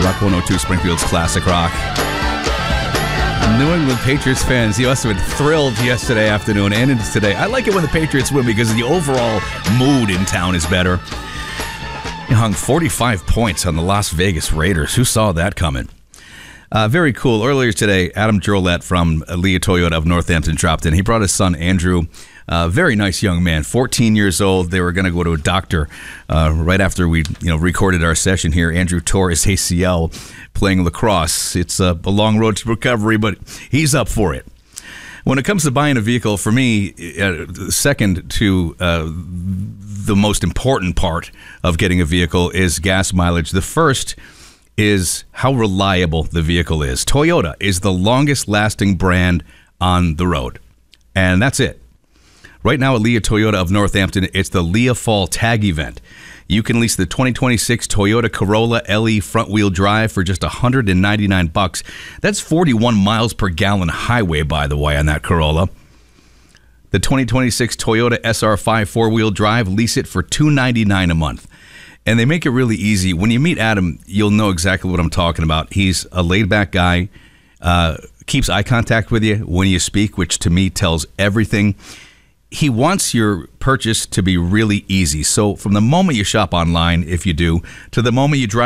Rock 102, Springfield's Classic Rock. New England Patriots fans, you must have been thrilled yesterday afternoon and into today. I like it when the Patriots win because the overall mood in town is better. He hung 45 points on the Las Vegas Raiders. Who saw that coming? Very cool. Earlier today, Adam Jurlett from Leah Toyota of Northampton dropped in. He brought his son, Andrew. Very nice young man, 14 years old. They were going to go to a doctor right after we recorded our session here. Andrew tore his ACL playing lacrosse. It's a long road to recovery, but he's up for it. When it comes to buying a vehicle, for me, second to the most important part of getting a vehicle is gas mileage. The first is how reliable the vehicle is. Toyota is the longest lasting brand on the road. And that's it. Right now at Leah Toyota of Northampton, it's the Leah Fall Tag Event. You can lease the 2026 Toyota Corolla LE front-wheel drive for just $199. That's 41 miles per gallon highway, by the way, on that Corolla. The 2026 Toyota SR5 four-wheel drive, lease it for $299 a month. And they make it really easy. When you meet Adam, you'll know exactly what I'm talking about. He's a laid-back guy, keeps eye contact with you when you speak, which to me tells everything. He wants your purchase to be really easy. So from the moment you shop online, if you do, to the moment you drive